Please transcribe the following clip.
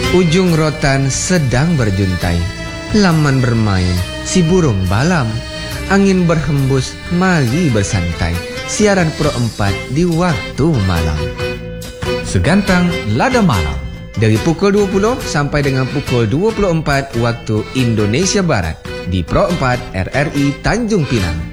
Ujung rotan sedang berjuntai, laman bermain, si burung balam. Angin berhembus, mari bersantai. Siaran Pro 4 di waktu malam. Segantang Lada Malam. Dari pukul 20 sampai dengan pukul 24 waktu Indonesia Barat. Di Pro 4 RRI Tanjung Pinang.